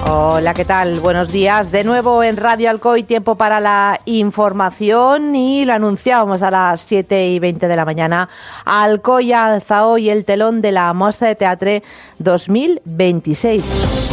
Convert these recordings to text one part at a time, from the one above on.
Hola, ¿qué tal? Buenos días. De nuevo en Radio Alcoy, tiempo para la información y lo anunciábamos a las 7:20 de la mañana. Alcoy alza hoy el telón de la Mostra de Teatre 2026.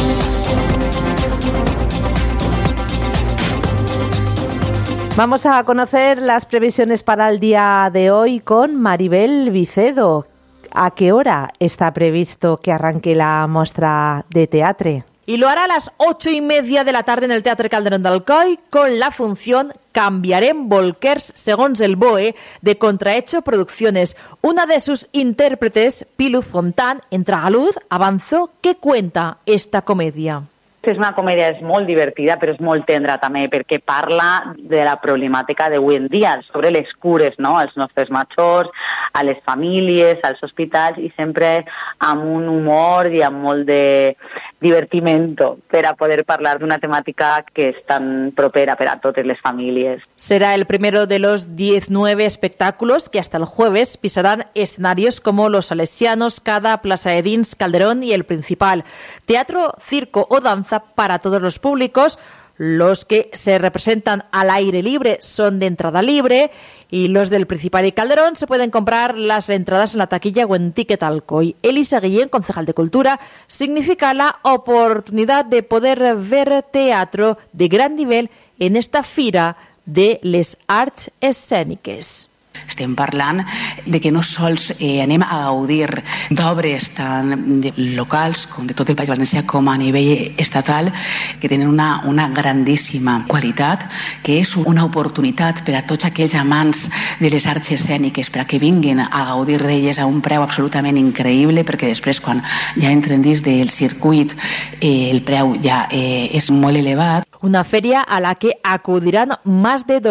Vamos a conocer las previsiones para el día de hoy con Maribel Vicedo. ¿A qué hora está previsto que arranque la Mostra de Teatre? Y lo hará a las 8:30 de la tarde en el Teatre Calderón d'Alcoi con la función Canviarem Bolquers, segons el BOE, de Contrahecho Producciones. Una de sus intérpretes, Pilu Fontán, en Tragaluz, avanzó que cuenta esta comedia. És una comèdia, és molt divertida, però és molt tendra també, perquè parla de la problemàtica d'avui en dia, sobre les cures, no?, als nostres majors, a les famílies, als hospitals, i sempre amb un humor i amb molt de divertimento per a poder parlar d'una temàtica que és tan propera per a totes les famílies. Será el primero de los 19 espectáculos que hasta el jueves pisarán escenarios como Los Salesianos, Cada, Plaza de Dins, Calderón y El Principal. Teatro, circo o danza para todos los públicos. Los que se representan al aire libre son de entrada libre y los del Principal y Calderón se pueden comprar las entradas en la taquilla o en Ticket Alcoy. Elisa Guillén, concejal de Cultura, significa la oportunidad de poder ver teatro de gran nivel en esta fira de les arts escèniques. Estem parlant de que no sols anem a gaudir d'obres tant locals com de tot el País Valencià com a nivell estatal, que tenen una grandíssima qualitat, que és una oportunitat per a tots aquells amants de les arts escèniques per a que vinguin a gaudir d'elles a un preu absolutament increïble, perquè després quan ja entren dins del circuit el preu ja és molt elevat. Una feria a la que acudirán más de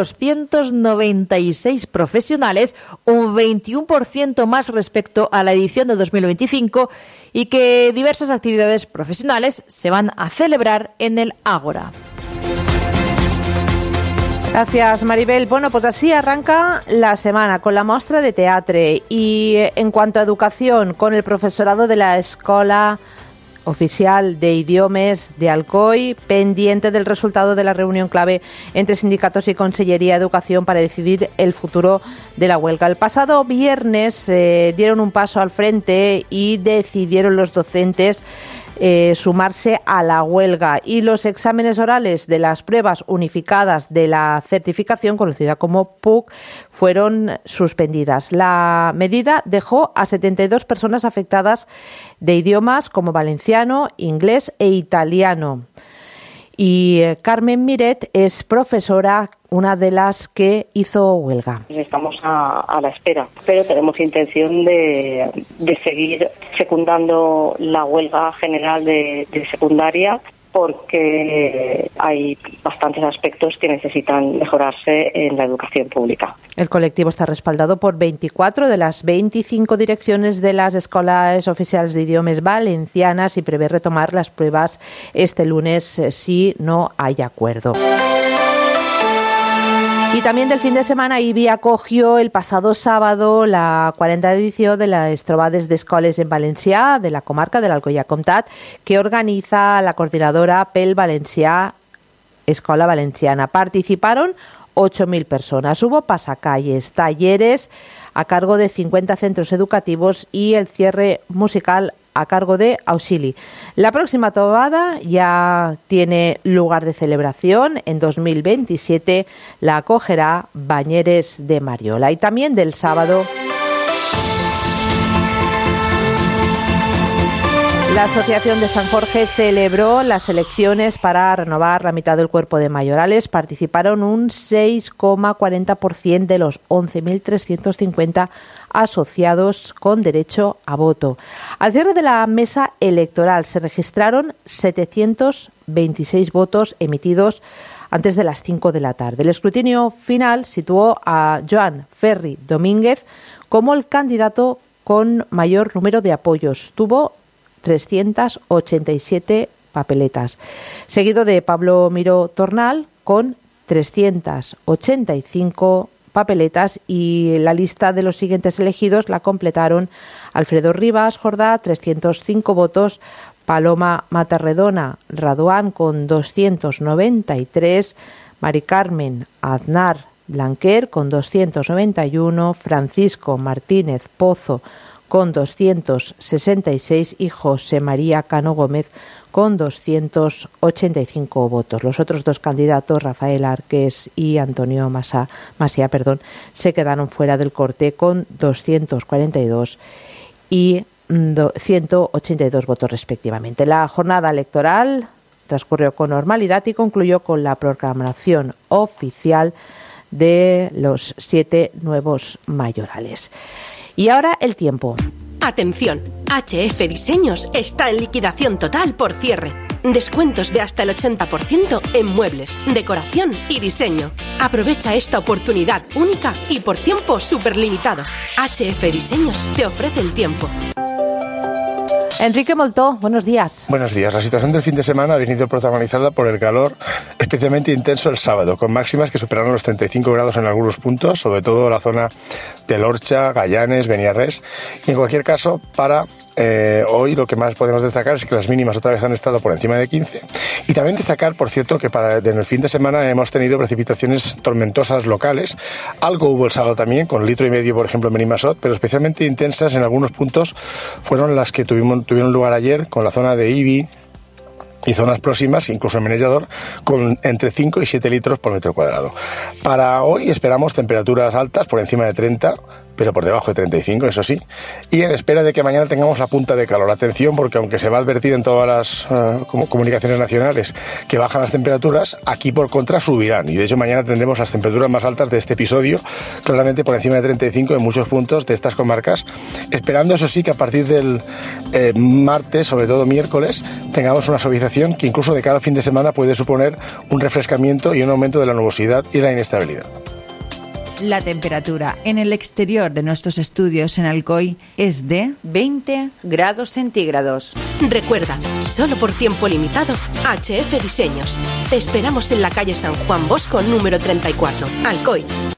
296 profesionales, un 21% más respecto a la edición de 2025, y que diversas actividades profesionales se van a celebrar en el Ágora. Gracias, Maribel. Bueno, pues así arranca la semana con la Mostra de Teatre. Y en cuanto a educación, con el profesorado de la Escola Oficial de Idiomes de Alcoy, pendiente del resultado de la reunión clave entre sindicatos y Consellería de Educación para decidir el futuro de la huelga. El pasado viernes dieron un paso al frente y decidieron los docentes sumarse a la huelga, y los exámenes orales de las pruebas unificadas de la certificación, conocida como PUC, fueron suspendidas. La medida dejó a 72 personas afectadas de idiomas como valenciano, inglés e italiano. Y Carmen Miret es profesora, una de las que hizo huelga. Estamos a la espera, pero tenemos intención de seguir secundando la huelga general de secundaria, porque hay bastantes aspectos que necesitan mejorarse en la educación pública. El colectivo está respaldado por 24 de las 25 direcciones de las escuelas oficiales de idiomas valencianas y prevé retomar las pruebas este lunes si no hay acuerdo. Y también del fin de semana, IBI acogió el pasado sábado la 40ª edición de las Trobades d'Escoles en Valencià de la comarca de l'Alcoià Comtat, que organiza la coordinadora pel Valencià Escola Valenciana. Participaron 8.000 personas. Hubo pasacalles, talleres a cargo de 50 centros educativos y el cierre musical a cargo de Auxili. La próxima trobada ya tiene lugar de celebración. En 2027 la acogerá Bañeres de Mariola. Y también del sábado, la Asociación de San Jorge celebró las elecciones para renovar la mitad del cuerpo de mayorales. Participaron un 6,40% de los 11.350 asociados con derecho a voto. Al cierre de la mesa electoral se registraron 726 votos emitidos antes de las 5 de la tarde. El escrutinio final situó a Joan Ferri Domínguez como el candidato con mayor número de apoyos. Tuvo 387 papeletas, seguido de Pablo Miró Tornal con 385 papeletas, y la lista de los siguientes elegidos la completaron Alfredo Rivas Jordá, 305 votos, Paloma Matarredona Raduán con 293, Mari Carmen Aznar Blanquer con 291, Francisco Martínez Pozo con 266 y José María Cano Gómez con 285 votos. Los otros dos candidatos, Rafael Arques y Antonio Masía, se quedaron fuera del corte con 242 y 182 votos respectivamente. La jornada electoral transcurrió con normalidad y concluyó con la proclamación oficial de los 7 nuevos mayorales. Y ahora el tiempo. Atención, HF Diseños está en liquidación total por cierre. Descuentos de hasta el 80% en muebles, decoración y diseño. Aprovecha esta oportunidad única y por tiempo superlimitado. HF Diseños te ofrece el tiempo. Enrique Moltó, buenos días. Buenos días. La situación del fin de semana ha venido protagonizada por el calor especialmente intenso el sábado, con máximas que superaron los 35 grados en algunos puntos, sobre todo la zona de Lorcha, Gallanes, Beniarrés. Y en cualquier caso, para hoy lo que más podemos destacar es que las mínimas otra vez han estado por encima de 15. Y también destacar, por cierto, que en el fin de semana hemos tenido precipitaciones tormentosas locales. Algo hubo el sábado también, con 1,5 litros, por ejemplo, en Benimassot, pero especialmente intensas en algunos puntos fueron las que tuvieron lugar ayer, con la zona de Ibi y zonas próximas, incluso en Menellador, con entre 5 y 7 litros por metro cuadrado. Para hoy esperamos temperaturas altas por encima de 30, pero por debajo de 35, eso sí, y en espera de que mañana tengamos la punta de calor. Atención, porque aunque se va a advertir en todas las comunicaciones nacionales que bajan las temperaturas, aquí por contra subirán, y de hecho mañana tendremos las temperaturas más altas de este episodio, claramente por encima de 35 en muchos puntos de estas comarcas, esperando eso sí que a partir del martes, sobre todo miércoles, tengamos una suavización que incluso de cara al fin de semana puede suponer un refrescamiento y un aumento de la nubosidad y la inestabilidad. La temperatura en el exterior de nuestros estudios en Alcoy es de 20 grados centígrados. Recuerda, solo por tiempo limitado, HF Diseños. Te esperamos en la calle San Juan Bosco, número 34, Alcoy.